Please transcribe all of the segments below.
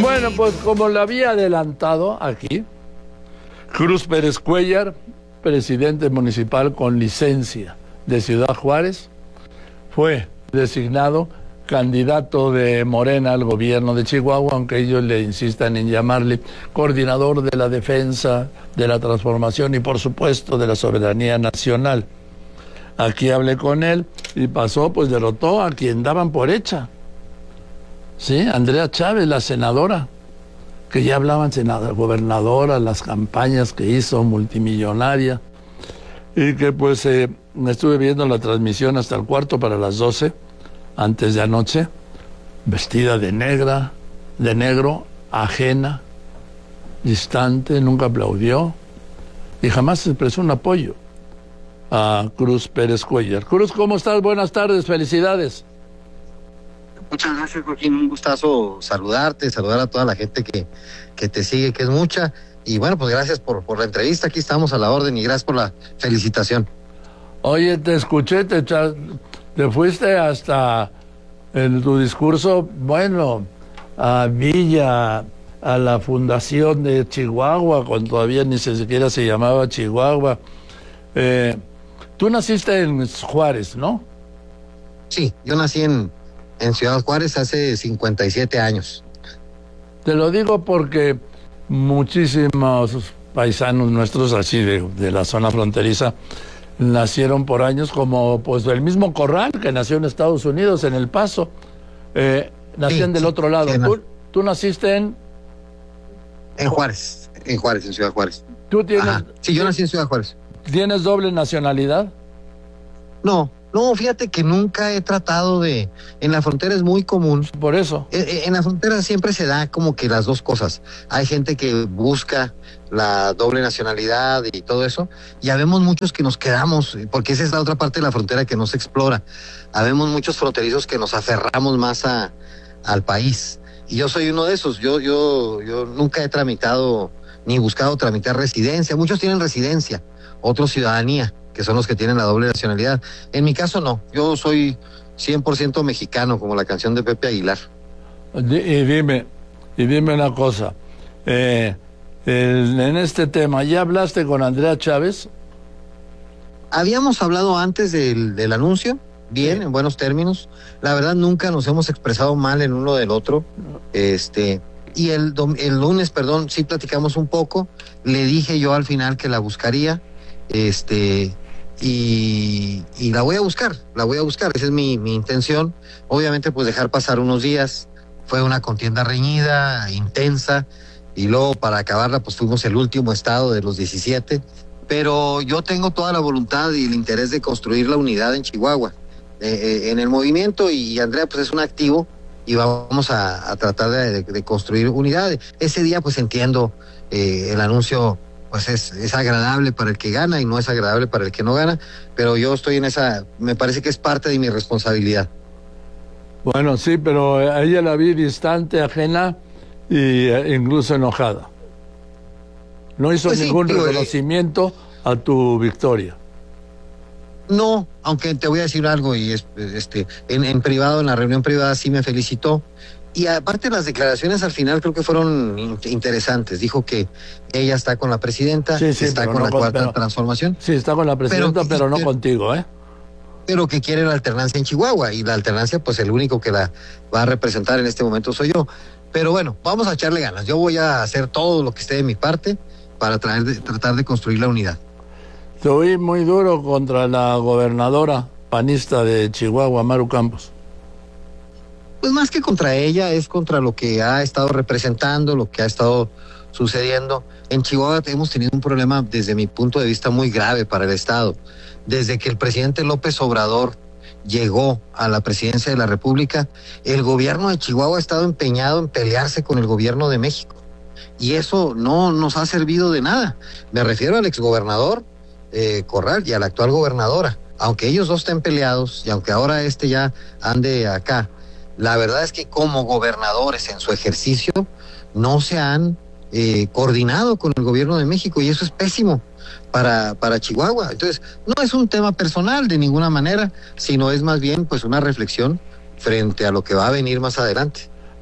Bueno, pues como lo había adelantado aquí, Cruz Pérez Cuéllar, presidente municipal con licencia de Ciudad Juárez, fue designado candidato de Morena al gobierno de Chihuahua, aunque ellos le insistan en llamarle coordinador de la defensa, de la transformación y por supuesto de la soberanía nacional. Aquí hablé con él y pasó, pues derrotó a quien daban por hecha. Sí, Andrea Chávez, la senadora, que ya hablaban gobernadora, las campañas que hizo, multimillonaria, y que pues estuve viendo la transmisión hasta el cuarto para las 12, antes de anoche, vestida de negro, ajena, distante, nunca aplaudió, y jamás expresó un apoyo a Cruz Pérez Cuéllar. Cruz, ¿cómo estás? Buenas tardes, felicidades. Muchas gracias, Joaquín, un gustazo saludarte, saludar a toda la gente que te sigue, que es mucha, y bueno, pues gracias por la entrevista, aquí estamos a la orden y gracias por la felicitación. Oye, te escuché, te fuiste hasta en tu discurso, bueno, a Villa, a la fundación de Chihuahua, cuando todavía ni siquiera se llamaba Chihuahua. Tú naciste en Juárez, ¿no? Sí, yo nací en Ciudad Juárez hace 57 años. Te lo digo porque muchísimos paisanos nuestros así de la zona fronteriza nacieron por años, como pues el mismo Corral que nació en Estados Unidos, en El Paso, nacían del otro lado. ¿Tú naciste en Juárez, en Ciudad Juárez. ¿Tú tienes? Ajá. Sí, yo nací en Ciudad Juárez. ¿Tienes doble nacionalidad? No, fíjate que nunca he tratado de... En la frontera es muy común. Por eso. En la frontera siempre se da como que las dos cosas. Hay gente que busca la doble nacionalidad y todo eso, y habemos muchos que nos quedamos, porque esa es la otra parte de la frontera que no se explora. Habemos muchos fronterizos que nos aferramos más al país. Y yo soy uno de esos. Yo nunca he tramitado ni buscado tramitar residencia. Muchos tienen residencia, otros ciudadanía, que son los que tienen la doble nacionalidad. En mi caso no, yo soy 100% mexicano, como la canción de Pepe Aguilar. Y dime una cosa, en este tema, ¿ya hablaste con Andrea Chávez? Habíamos hablado antes del anuncio, bien, en buenos términos. La verdad nunca nos hemos expresado mal en uno del otro. Y el lunes, sí platicamos un poco. Le dije yo al final que la buscaría. Y la voy a buscar, esa es mi intención. Obviamente pues dejar pasar unos días, fue una contienda reñida, intensa, y luego para acabarla pues fuimos el último estado de los 17, pero yo tengo toda la voluntad y el interés de construir la unidad en Chihuahua, en el movimiento, y Andrea pues es un activo y vamos a tratar de construir unidad. Ese día pues entiendo el anuncio, pues es agradable para el que gana y no es agradable para el que no gana, pero yo estoy en esa, me parece que es parte de mi responsabilidad. Bueno, sí, pero a ella la vi distante, ajena e incluso enojada. No hizo pues ningún reconocimiento a tu victoria. No, aunque te voy a decir algo, y en privado, en la reunión privada sí me felicitó. Y aparte las declaraciones al final creo que fueron interesantes. Dijo que ella está con la presidenta, está con la cuarta transformación. Sí, está con la presidenta, pero no contigo, Pero que quiere la alternancia en Chihuahua, y la alternancia, pues el único que la va a representar en este momento soy yo. Pero bueno, vamos a echarle ganas. Yo voy a hacer todo lo que esté de mi parte para tratar de construir la unidad. Te oí muy duro contra la gobernadora panista de Chihuahua, Maru Campos. Pues más que contra ella, es contra lo que ha estado representando, lo que ha estado sucediendo. En Chihuahua hemos tenido un problema, desde mi punto de vista, muy grave para el Estado. Desde que el presidente López Obrador llegó a la presidencia de la República, el gobierno de Chihuahua ha estado empeñado en pelearse con el gobierno de México. Y eso no nos ha servido de nada. Me refiero al exgobernador Corral y a la actual gobernadora. Aunque ellos dos estén peleados y aunque ahora ya ande acá, la verdad es que como gobernadores en su ejercicio no se han coordinado con el gobierno de México, y eso es pésimo para Chihuahua. Entonces, no es un tema personal de ninguna manera, sino es más bien pues una reflexión frente a lo que va a venir más adelante.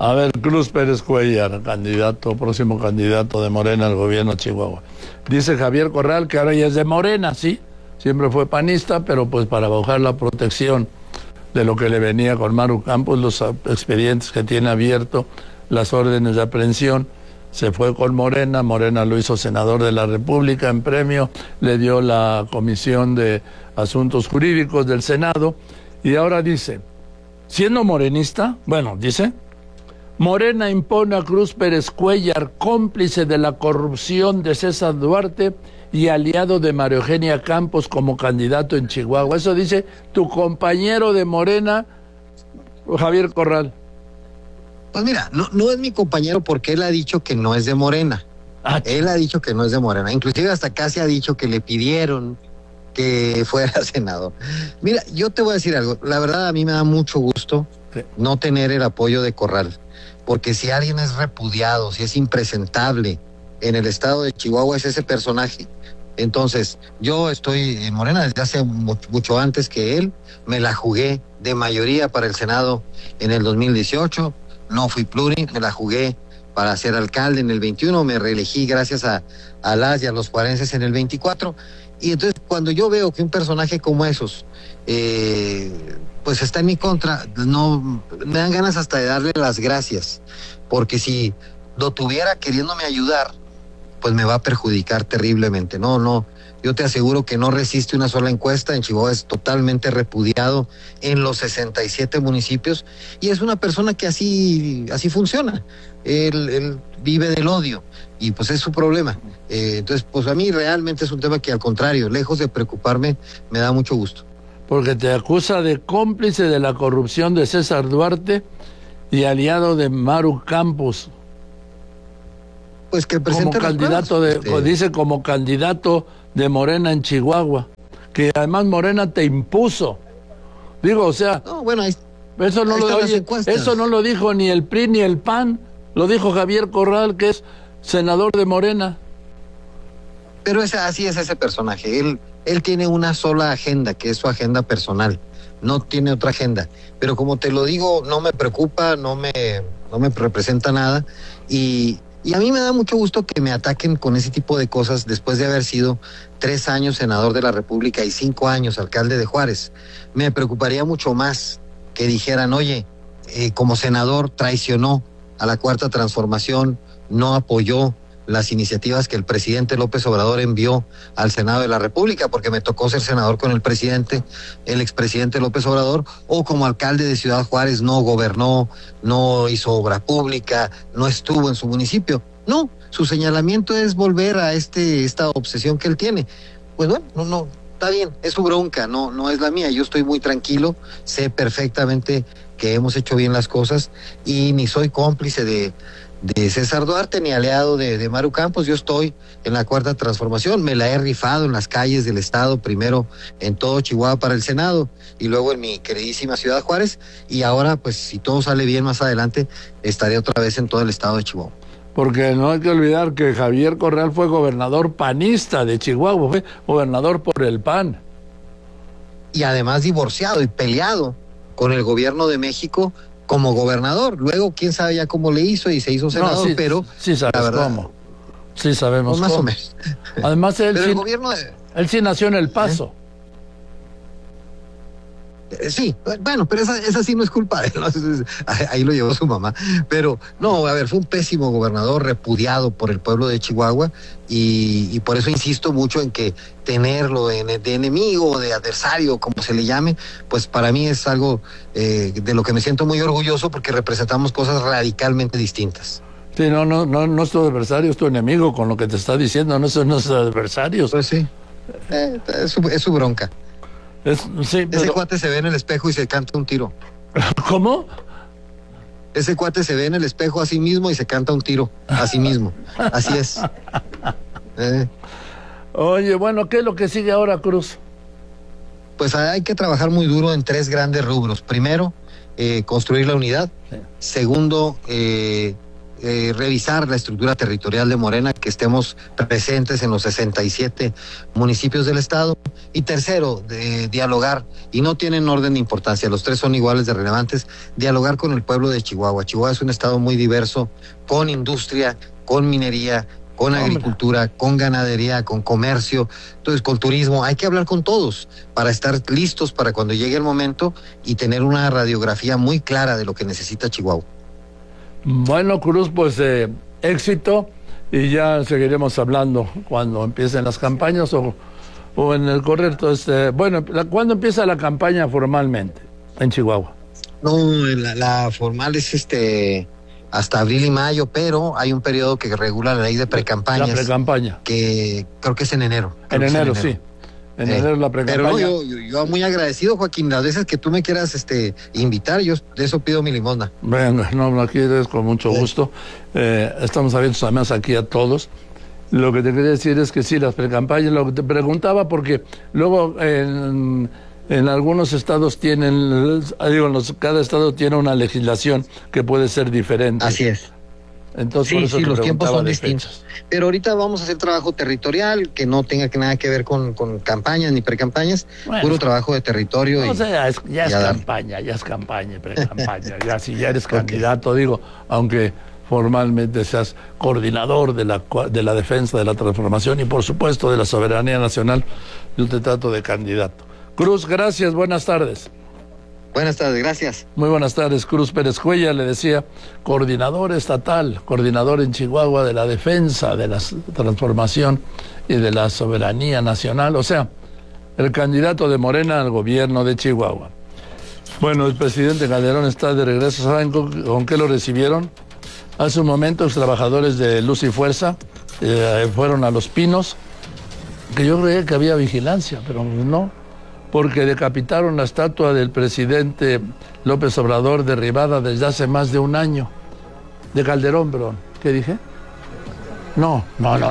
A ver, Cruz Pérez Cuellar, próximo candidato de Morena al gobierno de Chihuahua. Dice Javier Corral que ahora ya es de Morena, sí, siempre fue panista, pero pues para bajar la protección de lo que le venía con Maru Campos, los expedientes que tiene abierto, las órdenes de aprehensión, se fue con Morena. Morena lo hizo senador de la República en premio, le dio la Comisión de Asuntos Jurídicos del Senado, y ahora dice, siendo morenista, dice, Morena impone a Cruz Pérez Cuellar, cómplice de la corrupción de César Duarte y aliado de María Eugenia Campos, como candidato en Chihuahua. Eso dice tu compañero de Morena, Javier Corral. Pues mira, no es mi compañero porque él ha dicho que no es de Morena. Él ha dicho que no es de Morena. Inclusive hasta casi ha dicho que le pidieron que fuera senador. Mira, yo te voy a decir algo. La verdad, a mí me da mucho gusto no tener el apoyo de Corral. Porque si alguien es repudiado, si es impresentable en el estado de Chihuahua, es ese personaje. Entonces, yo estoy en Morena desde hace mucho antes que él. Me la jugué de mayoría para el Senado en el 2018. No fui pluri, me la jugué para ser alcalde en el 21. Me reelegí gracias a las y a los juarenses en el 24. Y entonces, cuando yo veo que un personaje como esos pues está en mi contra, no me dan ganas hasta de darle las gracias, porque si lo tuviera queriéndome ayudar, pues me va a perjudicar terriblemente. No, yo te aseguro que no resiste una sola encuesta. En Chihuahua es totalmente repudiado en los 67 municipios, y es una persona que así funciona. Él vive del odio, y pues es su problema. Entonces, pues a mí realmente es un tema que, al contrario, lejos de preocuparme, me da mucho gusto. Porque te acusa de cómplice de la corrupción de César Duarte y aliado de Maru Campos. Pues que presente como candidato dice como candidato de Morena en Chihuahua, que además Morena te impuso. Digo, o sea, eso no lo dijo ni el PRI ni el PAN, lo dijo Javier Corral, que es senador de Morena. Pero así es ese personaje. Él tiene una sola agenda, que es su agenda personal. No tiene otra agenda. Pero como te lo digo, no me preocupa, no me representa nada. Y a mí me da mucho gusto que me ataquen con ese tipo de cosas después de haber sido 3 años senador de la República y 5 años alcalde de Juárez. Me preocuparía mucho más que dijeran, oye, como senador traicionó a la Cuarta Transformación, no apoyó las iniciativas que el presidente López Obrador envió al Senado de la República, porque me tocó ser senador con el expresidente López Obrador, o como alcalde de Ciudad Juárez no gobernó, no hizo obra pública, no estuvo en su municipio. No, su señalamiento es volver a esta obsesión que él tiene. Pues bueno, no, está bien, es su bronca, no es la mía. Yo estoy muy tranquilo, sé perfectamente que hemos hecho bien las cosas y ni soy cómplice de César Duarte ni aliado de Maru Campos. Yo estoy en la Cuarta Transformación, me la he rifado en las calles del estado, primero en todo Chihuahua para el Senado y luego en mi queridísima Ciudad Juárez, y ahora pues si todo sale bien más adelante estaré otra vez en todo el estado de Chihuahua. Porque no hay que olvidar que Javier Corral fue gobernador panista de Chihuahua, fue gobernador por el PAN. Y además divorciado y peleado con el gobierno de México como gobernador. Luego, quién sabe ya cómo le hizo y se hizo senador, pero... Sí sabes la verdad, cómo. Sí sabemos pues más cómo. O menos. Además, él sí nació en El Paso. Sí, bueno, pero esa sí no es culpa de él, ¿no? Ahí lo llevó su mamá. Pero, no, a ver, fue un pésimo gobernador, repudiado por el pueblo de Chihuahua, y por eso insisto mucho en que tenerlo de enemigo, de adversario, como se le llame, pues para mí es algo de lo que me siento muy orgulloso, porque representamos cosas radicalmente distintas. Sí, no es tu adversario, es tu enemigo, con lo que te está diciendo, no son los adversarios. Pues sí, es su bronca. Sí, pero... Ese cuate se ve en el espejo y se canta un tiro. ¿Cómo? Ese cuate se ve en el espejo a sí mismo y se canta un tiro a sí mismo. Así es. Oye, bueno, ¿qué es lo que sigue ahora, Cruz? Pues hay que trabajar muy duro en 3 grandes rubros. Primero, construir la unidad. Sí. Segundo, revisar la estructura territorial de Morena, que estemos presentes en los 67 municipios del estado. Y tercero, dialogar, y no tienen orden de importancia, los tres son iguales de relevantes, dialogar con el pueblo de Chihuahua. Chihuahua es un estado muy diverso, con industria, con minería, con agricultura, con ganadería, con comercio, entonces con turismo. Hay que hablar con todos para estar listos para cuando llegue el momento y tener una radiografía muy clara de lo que necesita Chihuahua. Bueno, Cruz, pues éxito, y ya seguiremos hablando cuando empiecen las campañas o en el correr. Entonces, bueno, ¿cuándo empieza la campaña formalmente en Chihuahua? No, la formal es hasta abril y mayo, pero hay un periodo que regula la ley de precampañas. La precampaña. Que creo que es en enero. En enero, sí. En enero la precampaña. Pero yo muy agradecido, Joaquín, las veces que tú me quieras invitar, yo de eso pido mi limosna. Venga, no, aquí es con mucho gusto. Estamos abiertos además aquí a todos. Lo que te quería decir es que sí, las precampañas, lo que te preguntaba, porque luego en algunos estados tienen, cada estado tiene una legislación que puede ser diferente. Así es. Entonces, sí, los tiempos son distintos. Pero ahorita vamos a hacer trabajo territorial que no tenga nada que ver con campañas ni precampañas, puro trabajo de territorio. O sea, ya es campaña y precampaña. Ya si ya eres candidato, digo, aunque formalmente seas coordinador de la defensa de la transformación y por supuesto de la soberanía nacional, yo te trato de candidato. Cruz, gracias, buenas tardes. Buenas tardes, gracias. Muy buenas tardes, Cruz Pérez Cuellar, le decía, coordinador estatal, coordinador en Chihuahua de la defensa de la transformación y de la soberanía nacional, o sea, el candidato de Morena al gobierno de Chihuahua. Bueno, el presidente Calderón está de regreso. ¿Saben con qué lo recibieron? Hace un momento los trabajadores de Luz y Fuerza fueron a Los Pinos, que yo creía que había vigilancia, pero no, porque decapitaron la estatua del presidente López Obrador, derribada desde hace más de un año. De Calderón, perdón. ¿Qué dije? No.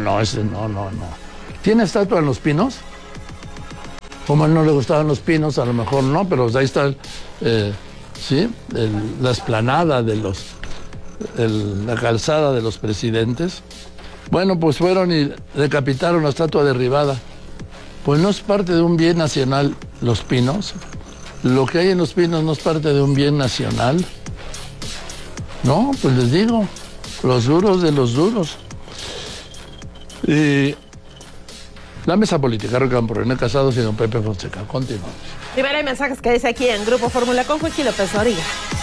¿Tiene estatua en Los Pinos? Como a él no le gustaban los pinos, a lo mejor no, pero ahí está la explanada de la calzada de los presidentes. Bueno, pues fueron y decapitaron la estatua derribada. Pues no es parte de un bien nacional Los Pinos. Lo que hay en Los Pinos no es parte de un bien nacional. No, pues les digo, los duros de los duros. Y la mesa política, Ricardo René Casados y don Pepe Fonseca. Continuamos. Primero hay mensajes que dice aquí en Grupo Fórmula con Joaquín López Dóriga.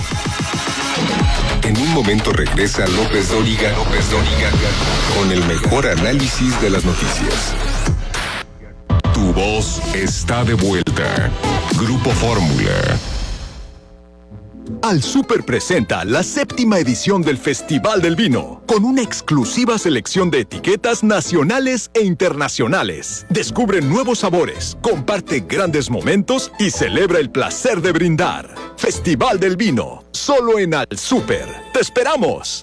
En un momento regresa López Dóriga con el mejor análisis de las noticias. Tu voz está de vuelta. Grupo Fórmula. Al Super presenta la 7ª edición del Festival del Vino, con una exclusiva selección de etiquetas nacionales e internacionales. Descubre nuevos sabores, comparte grandes momentos y celebra el placer de brindar. Festival del Vino, solo en Al Super. ¡Te esperamos!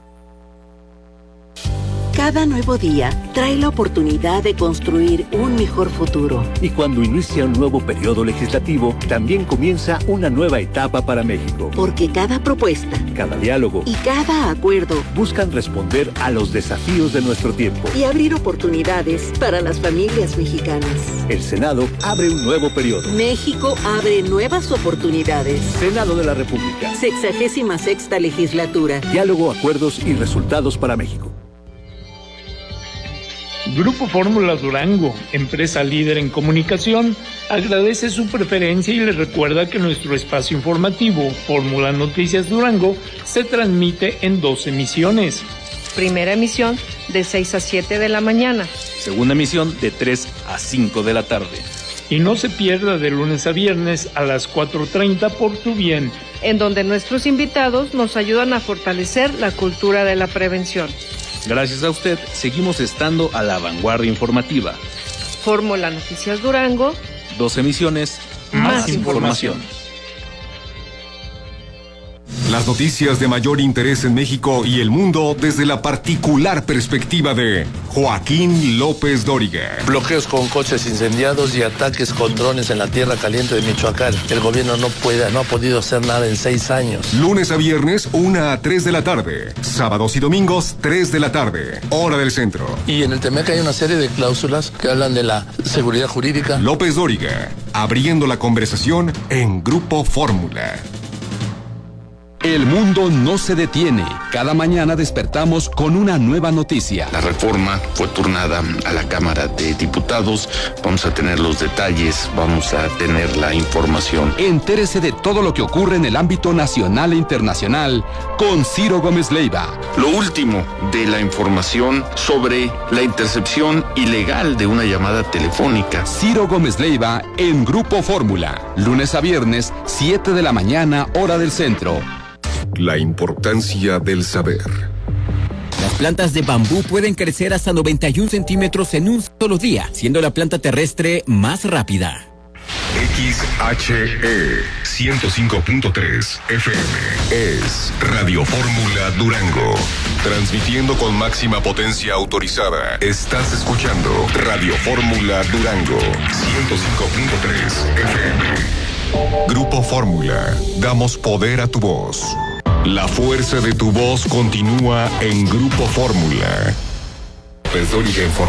Cada nuevo día trae la oportunidad de construir un mejor futuro. Y cuando inicia un nuevo periodo legislativo, también comienza una nueva etapa para México. Porque cada propuesta, cada diálogo y cada acuerdo buscan responder a los desafíos de nuestro tiempo y abrir oportunidades para las familias mexicanas. El Senado abre un nuevo periodo. México abre nuevas oportunidades. Senado de la República. 66ª legislatura. Diálogo, acuerdos y resultados para México. Grupo Fórmula Durango, empresa líder en comunicación, agradece su preferencia y les recuerda que nuestro espacio informativo, Fórmula Noticias Durango, se transmite en 2 emisiones. Primera emisión de 6 a 7 de la mañana. Segunda emisión de 3 a 5 de la tarde. Y no se pierda de lunes a viernes a las 4:30 por Tu Bien, en donde nuestros invitados nos ayudan a fortalecer la cultura de la prevención. Gracias a usted, seguimos estando a la vanguardia informativa. Fórmula Noticias Durango. 2 emisiones, más información. Las noticias de mayor interés en México y el mundo desde la particular perspectiva de Joaquín López Dóriga. Bloqueos con coches incendiados y ataques con drones en la tierra caliente de Michoacán. El gobierno no ha podido hacer nada en 6 años. Lunes a viernes, 1 a 3 de la tarde. Sábados y domingos, 3 de la tarde. Hora del centro. Y en el TEMEC hay una serie de cláusulas que hablan de la seguridad jurídica. López Dóriga, abriendo la conversación en Grupo Fórmula. El mundo no se detiene. Cada mañana despertamos con una nueva noticia. La reforma fue turnada a la Cámara de Diputados. Vamos a tener los detalles, vamos a tener la información. Entérese de todo lo que ocurre en el ámbito nacional e internacional con Ciro Gómez Leiva. Lo último de la información sobre la intercepción ilegal de una llamada telefónica. Ciro Gómez Leiva en Grupo Fórmula. Lunes a viernes, 7 de la mañana, hora del centro. La importancia del saber. Las plantas de bambú pueden crecer hasta 91 centímetros en un solo día, siendo la planta terrestre más rápida. XHE 105.3 FM es Radio Fórmula Durango. Transmitiendo con máxima potencia autorizada. Estás escuchando Radio Fórmula Durango 105.3 FM. Grupo Fórmula. Damos poder a tu voz. La fuerza de tu voz continúa en Grupo Fórmula.